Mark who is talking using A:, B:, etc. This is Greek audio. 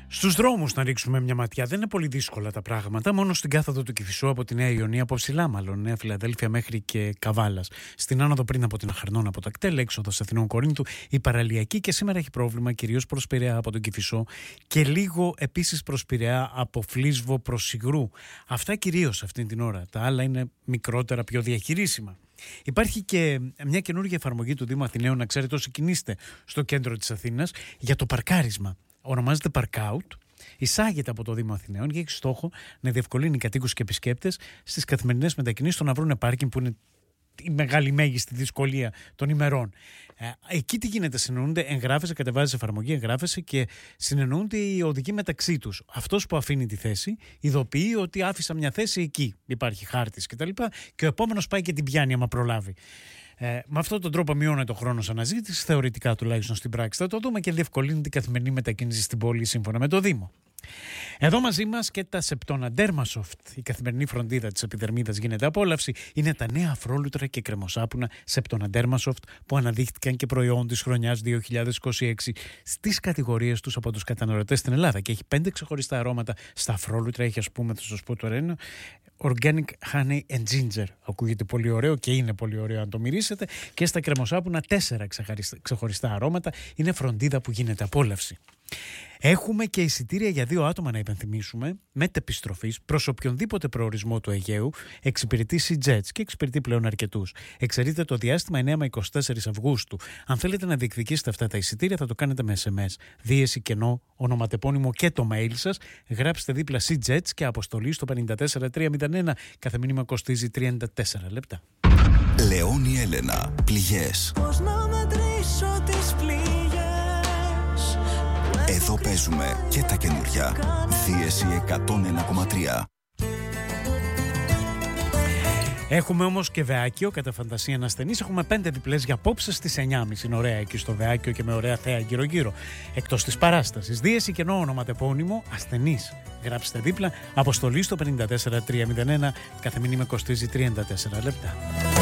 A: Στους δρόμους να ρίξουμε μια ματιά. Δεν είναι πολύ δύσκολα τα πράγματα. Μόνο στην κάθοδο του Κηφισού από τη Νέα Ιωνία, από ψηλά μάλλον, Νέα Φιλαδέλφια μέχρι και Καβάλας. Στην άνοδο πριν από την Αχαρνών από τα κτέλ, έξοδος Αθηνών Κορίνθου, η παραλιακή και σήμερα έχει πρόβλημα κυρίως προς Πειραιά από τον Κηφισό και λίγο επίσης προς Πειραιά από Φλίσβο προς Σιγρού. Αυτά κυρίως αυτή την ώρα. Τα άλλα είναι μικρότερα, πιο διαχειρίσιμα. Υπάρχει και μια καινούργια εφαρμογή του Δήμου Αθηναίων, να ξέρετε όσοι κινείστε στο κέντρο της Αθήνας, για το παρκάρισμα. Ονομάζεται Parkout, εισάγεται από το Δήμο Αθηναίων και έχει στόχο να διευκολύνει κατοίκους και επισκέπτες στις καθημερινές μετακινήσεις στο να βρουν πάρκινγκ, που είναι η μεγάλη μέγιστη δυσκολία των ημερών. Εκεί τι γίνεται, συνεννοούνται, εγγράφεσαι, κατεβάζεις εφαρμογή, εγγράφεσαι και συνεννοούνται οι οδηγοί μεταξύ τους. Αυτός που αφήνει τη θέση ειδοποιεί ότι άφησα μια θέση εκεί, υπάρχει χάρτης κτλ. Και ο επόμενος πάει και την πιάνει άμα προλάβει. Με αυτόν τον τρόπο μειώνεται ο χρόνος αναζήτησης, θεωρητικά τουλάχιστον στην πράξη θα το δούμε, και διευκολύνει την καθημερινή μετακίνηση στην πόλη σύμφωνα με το Δήμο. Εδώ μαζί μας και τα Septona Dermasoft. Η καθημερινή φροντίδα της επιδερμίδας γίνεται απόλαυση. Είναι τα νέα αφρόλουτρα και κρεμοσάπουνα Septona Dermasoft που αναδείχθηκαν και προϊόν της χρονιάς 2026 στις κατηγορίες τους από τους καταναλωτές στην Ελλάδα. Και έχει 5 ξεχωριστά αρώματα στα αφρόλουτρα. Έχει, ας πούμε, θα σας πω τώρα ένα, Organic Honey and Ginger. Ακούγεται πολύ ωραίο και είναι πολύ ωραίο αν το μυρίσετε. Και στα κρεμοσάπουνα 4 ξεχωριστά αρώματα. Είναι φροντίδα που γίνεται απόλαυση. Έχουμε και εισιτήρια για 2 άτομα να υπενθυμίσουμε, μετεπιστροφής προς οποιονδήποτε προορισμό του Αιγαίου. Εξυπηρετεί SeaJets και εξυπηρετεί πλέον αρκετούς. Εξαιρείται το διάστημα 9 με 24 Αυγούστου. Αν θέλετε να διεκδικήσετε αυτά τα εισιτήρια, θα το κάνετε με SMS. Δίεση, κενό, ονοματεπώνυμο και το mail σας. Γράψτε δίπλα SeaJets και αποστολή στο 54301. Κάθε μήνυμα κοστίζει 34 λεπτά.
B: Λεόνι Έλενα, πληγές.
C: Πώς να μετρήσω τις πληγές.
B: Εδώ παίζουμε και τα καινούρια. Δίεση 101,3.
A: Έχουμε όμως και Βεάκιο, κατά φαντασία ανασθενής. Έχουμε 5 διπλές για απόψε στις 9.30. Είναι ωραία εκεί στο Βεάκιο και με ωραία θέα γύρω-γύρω. Εκτός της παράστασης. Δίεση και ονοματεπώνυμο ασθενής. Γράψτε δίπλα αποστολή στο 54301. Κάθε μήνυμα κοστίζει 34 λεπτά.